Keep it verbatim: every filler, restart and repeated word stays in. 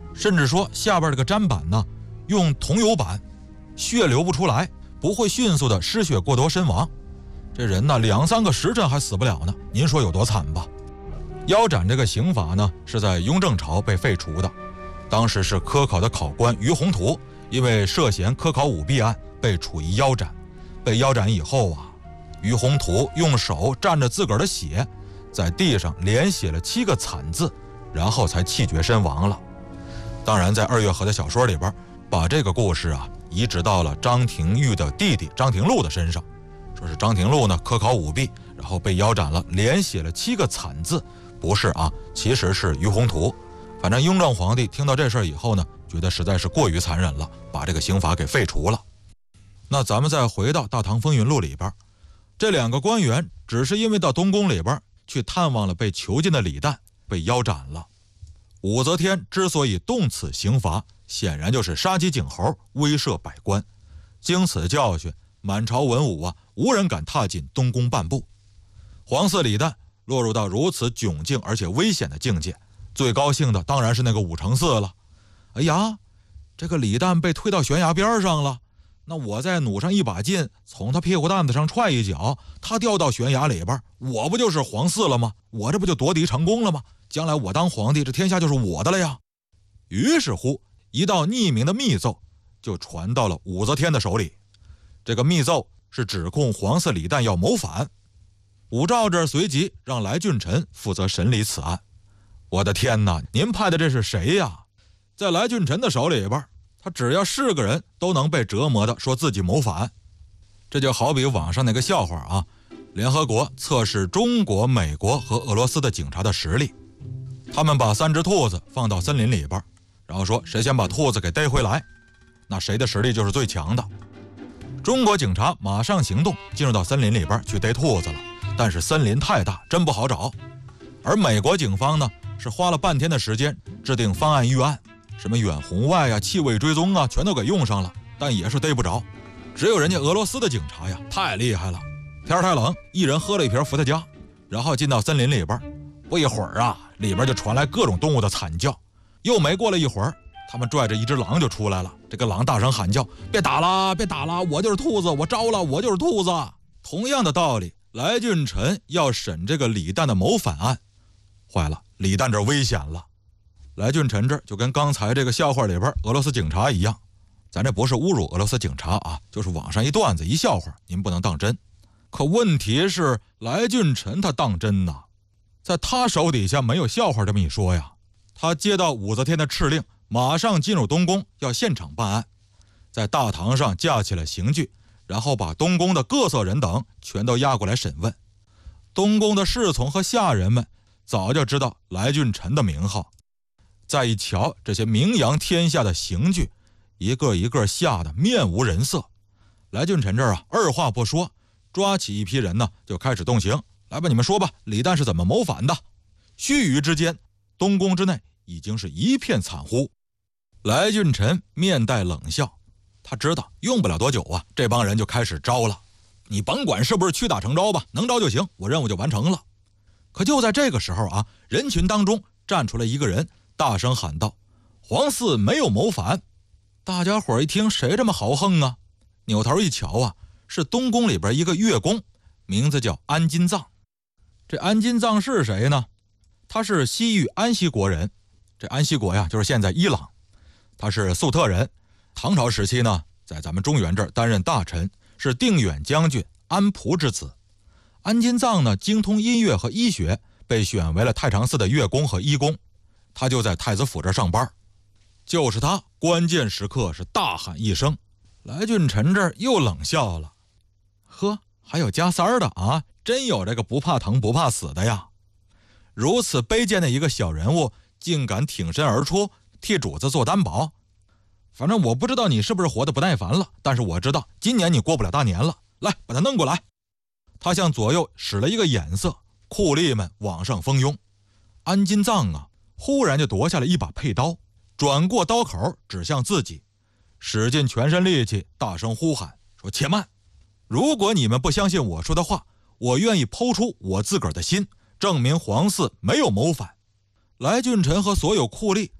甚至说下边这个砧板呢用桐油板，血流不出来，不会迅速的失血过多身亡。这人呢两三个时辰还死不了呢，您说有多惨吧？腰斩这个刑罚呢是在雍正朝被废除的，当时是科考的考官于宏图因为涉嫌科考舞弊案被处以腰斩。被腰斩以后啊，于宏图用手蘸着自个儿的血，在地上连写了七个惨字，然后才气绝身亡了。当然在二月河的小说里边，把这个故事啊移植到了张廷玉的弟弟张廷禄的身上，说是张廷禄呢科考舞弊，然后被腰斩了，连写了七个惨字。不是啊，其实是于宏图。反正雍正皇帝听到这事儿以后呢，觉得实在是过于残忍了，把这个刑罚给废除了。那咱们再回到《大唐风云录》里边，这两个官员只是因为到东宫里边去探望了被囚禁的李旦，被腰斩了。武则天之所以动此刑罚，显然就是杀鸡儆猴，威慑百官。经此教训，满朝文武啊，无人敢踏进东宫半步。皇嗣李旦落入到如此窘境而且危险的境界，最高兴的当然是那个武承嗣了。哎呀，这个李旦被推到悬崖边上了，那我再弩上一把劲，从他屁股蛋子上踹一脚，他掉到悬崖里边，我不就是皇嗣了吗？我这不就夺嫡成功了吗？将来我当皇帝，这天下就是我的了呀。于是乎，一道匿名的密奏就传到了武则天的手里。这个密奏是指控皇嗣李旦要谋反。武曌这随即让来俊臣负责审理此案。我的天哪，您派的这是谁呀？在来俊臣的手里边，他只要是个人都能被折磨的说自己谋反。这就好比网上那个笑话啊，联合国测试中国、美国和俄罗斯的警察的实力。他们把三只兔子放到森林里边，然后说谁先把兔子给逮回来，那谁的实力就是最强的。中国警察马上行动，进入到森林里边去逮兔子了，但是森林太大，真不好找。而美国警方呢，是花了半天的时间制定方案预案，什么远红外啊、气味追踪啊，全都给用上了，但也是逮不着。只有人家俄罗斯的警察呀，太厉害了，天太冷，一人喝了一瓶伏特加，然后进到森林里边，不一会儿啊，里边就传来各种动物的惨叫。又没过了一会儿，他们拽着一只狼就出来了，这个狼大声喊叫：别打了，别打了，我就是兔子，我招了，我就是兔子。同样的道理，来俊臣要审这个李旦的谋反案，坏了，李旦这危险了。来俊臣这就跟刚才这个笑话里边俄罗斯警察一样，咱这不是侮辱俄罗斯警察啊，就是网上一段子一笑话，您不能当真。可问题是来俊臣他当真呐，在他手底下没有笑话这么一说呀。他接到武则天的敕令，马上进入东宫，要现场办案，在大堂上架起了刑具，然后把东宫的各色人等全都押过来审问。东宫的侍从和下人们早就知道来俊臣的名号，再一瞧这些名扬天下的刑具，一个一个吓得面无人色。来俊臣这儿啊，二话不说，抓起一批人呢，就开始动刑。来吧，你们说吧，李旦是怎么谋反的？须臾之间，东宫之内已经是一片惨呼。来俊臣面带冷笑，他知道用不了多久啊，这帮人就开始招了。你甭管是不是屈打成招吧，能招就行，我任务就完成了。可就在这个时候啊，人群当中站出来一个人，大声喊道：皇嗣没有谋反。大家伙一听，谁这么豪横啊？扭头一瞧啊，是东宫里边一个乐工，名字叫安金藏。这安金藏是谁呢？他是西域安息国人，这安息国呀，就是现在伊朗。他是粟特人，唐朝时期呢，在咱们中原这儿担任大臣，是定远将军安璞之子。安金藏呢，精通音乐和医学，被选为了太常寺的乐工和医工。他就在太子府这上班。就是他关键时刻是大喊一声，来俊臣这儿又冷笑了。呵，还有加三儿的啊，真有这个不怕疼不怕死的呀。如此卑贱的一个小人物，竟敢挺身而出，替主子做担保。反正我不知道你是不是活得不耐烦了，但是我知道今年你过不了大年了。来，把他弄过来。他向左右使了一个眼色，酷吏们往上蜂拥。安金藏啊，忽然就夺下了一把佩刀，转过刀口指向自己，使尽全身力气大声呼喊说：且慢，如果你们不相信我说的话，我愿意剖出我自个儿的心，证明皇嗣没有谋反。来俊臣和所有酷吏